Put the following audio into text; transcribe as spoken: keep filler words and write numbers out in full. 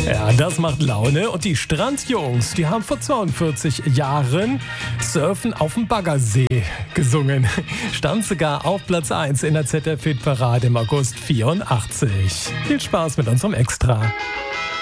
Ja, das macht Laune. Und die Strandjungs, die haben vor zweiundvierzig Jahren Surfen auf dem Baggersee gesungen. Stand sogar auf Platz eins in der Z D F-Hitparade im August vierundachtzig. Viel Spaß mit unserem Extra.